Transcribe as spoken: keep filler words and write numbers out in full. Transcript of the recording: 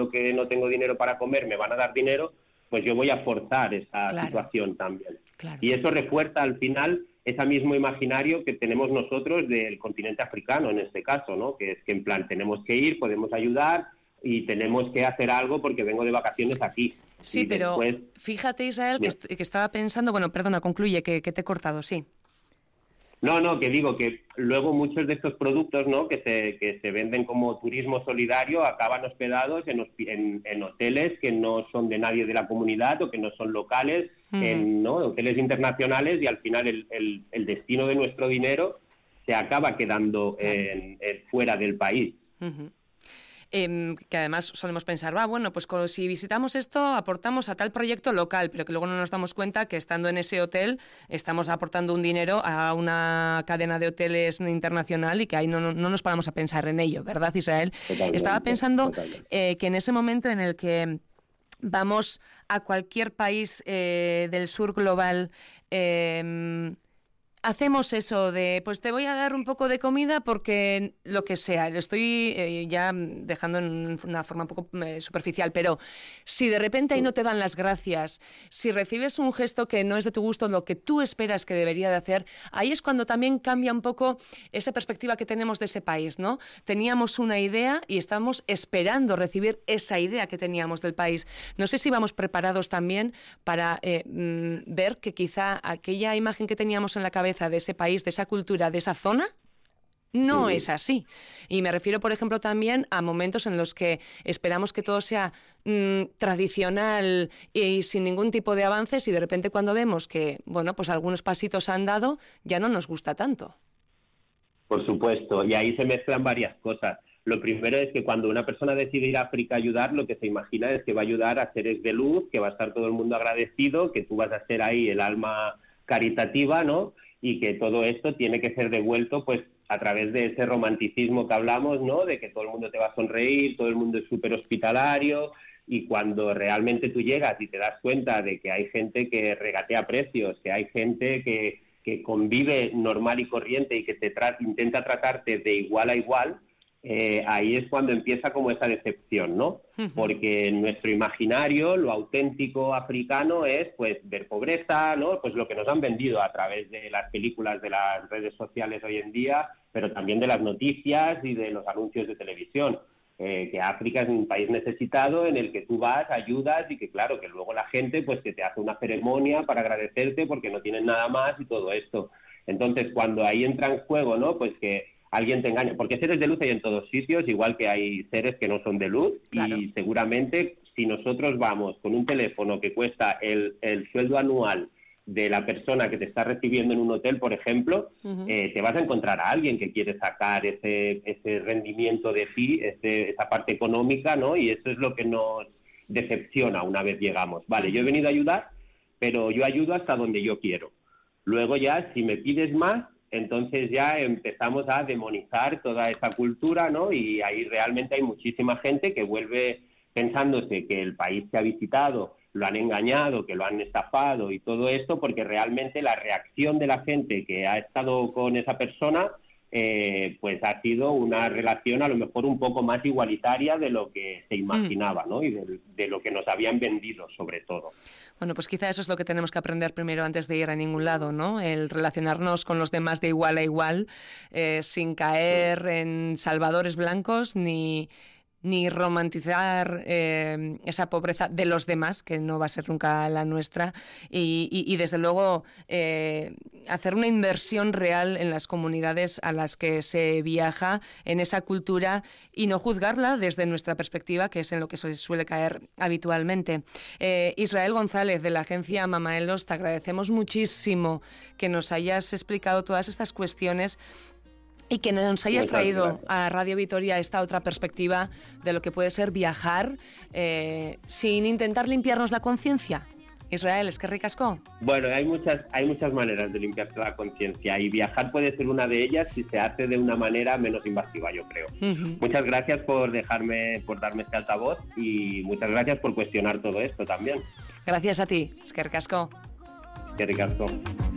viendo que no tengo dinero para comer, me van a dar dinero, pues yo voy a forzar esa claro. situación también. Claro. Y eso refuerza al final ese mismo imaginario que tenemos nosotros del continente africano, en este caso, ¿no? Que es que en plan tenemos que ir, podemos ayudar y tenemos que hacer algo porque vengo de vacaciones aquí. Sí, y pero después... fíjate, Israel, que, est- que estaba pensando... Bueno, perdona, concluye, que, que te he cortado, sí. No, no, que digo que luego muchos de estos productos, ¿no?, que se que se venden como turismo solidario acaban hospedados en, en, en hoteles que no son de nadie de la comunidad o que no son locales, uh-huh. en ¿no? hoteles internacionales, y al final el, el, el destino de nuestro dinero se acaba quedando claro. en, en fuera del país. Uh-huh. Eh, que además solemos pensar, va, bueno, pues si visitamos esto aportamos a tal proyecto local, pero que luego no nos damos cuenta que estando en ese hotel estamos aportando un dinero a una cadena de hoteles internacional y que ahí no, no, no nos paramos a pensar en ello, ¿verdad, Israel? Totalmente, Estaba pensando eh, que en ese momento en el que vamos a cualquier país eh, del sur global, eh, hacemos eso de, pues te voy a dar un poco de comida porque lo que sea, lo estoy eh, ya dejando en una forma un poco eh, superficial, pero si de repente ahí no te dan las gracias, si recibes un gesto que no es de tu gusto, lo que tú esperas que debería de hacer, ahí es cuando también cambia un poco esa perspectiva que tenemos de ese país, ¿no? Teníamos una idea y estamos esperando recibir esa idea que teníamos del país. No sé si vamos preparados también para eh, mm, ver que quizá aquella imagen que teníamos en la cabeza de ese país, de esa cultura, de esa zona, no sí. es así. Y me refiero, por ejemplo, también a momentos en los que esperamos que todo sea mmm, tradicional y sin ningún tipo de avances, y de repente cuando vemos que, bueno, pues algunos pasitos han dado, ya no nos gusta tanto. Por supuesto, y ahí se mezclan varias cosas. Lo primero es que cuando una persona decide ir a África a ayudar, lo que se imagina es que va a ayudar a seres de luz, que va a estar todo el mundo agradecido, que tú vas a ser ahí el alma caritativa, ¿no? Y que todo esto tiene que ser devuelto pues a través de ese romanticismo que hablamos, ¿no? De que todo el mundo te va a sonreír, todo el mundo es súper hospitalario, y cuando realmente tú llegas y te das cuenta de que hay gente que regatea precios, que hay gente que, que convive normal y corriente y que te tra- intenta tratarte de igual a igual, eh, ahí es cuando empieza como esa decepción, ¿no? Porque en nuestro imaginario lo auténtico africano es pues ver pobreza, ¿no? Pues lo que nos han vendido a través de las películas, de las redes sociales hoy en día, pero también de las noticias y de los anuncios de televisión. Eh, que África es un país necesitado en el que tú vas, ayudas, y que claro, que luego la gente pues que te hace una ceremonia para agradecerte porque no tienen nada más y todo esto. Entonces, cuando ahí entra en juego, ¿no? Pues que alguien te engaña, porque seres de luz hay en todos sitios, igual que hay seres que no son de luz, claro. Y seguramente si nosotros vamos con un teléfono que cuesta el, el sueldo anual de la persona que te está recibiendo en un hotel, por ejemplo, uh-huh. eh, te vas a encontrar a alguien que quiere sacar ese, ese rendimiento de ti, ese, esa parte económica, ¿no? Y eso es lo que nos decepciona una vez llegamos. Vale, uh-huh. yo he venido a ayudar, pero yo ayudo hasta donde yo quiero. Luego ya, si me pides más, entonces ya empezamos a demonizar toda esa cultura, ¿no? Y ahí realmente hay muchísima gente que vuelve pensándose que el país que ha visitado lo han engañado, que lo han estafado y todo esto, porque realmente la reacción de la gente que ha estado con esa persona eh, pues ha sido una relación a lo mejor un poco más igualitaria de lo que se imaginaba, ¿no? Y de, de lo que nos habían vendido, sobre todo. Bueno, pues quizá eso es lo que tenemos que aprender primero antes de ir a ningún lado, ¿no? El relacionarnos con los demás de igual a igual, eh, sin caer en salvadores blancos ni... ni romantizar eh, esa pobreza de los demás, que no va a ser nunca la nuestra, y, y, y desde luego eh, hacer una inversión real en las comunidades a las que se viaja, en esa cultura, y no juzgarla desde nuestra perspectiva, que es en lo que se suele caer habitualmente. Eh, Israel González, de la agencia Mamaelos, te agradecemos muchísimo que nos hayas explicado todas estas cuestiones y que nos hayas traído a Radio Vitoria esta otra perspectiva de lo que puede ser viajar eh, sin intentar limpiarnos la conciencia. Israel, es que ricasco. Bueno, hay muchas, hay muchas maneras de limpiarse la conciencia, y viajar puede ser una de ellas si se hace de una manera menos invasiva, yo creo. Uh-huh. Muchas gracias por dejarme, por darme este altavoz, y muchas gracias por cuestionar todo esto también. Gracias a ti, es que ricasco. Es que ricasco.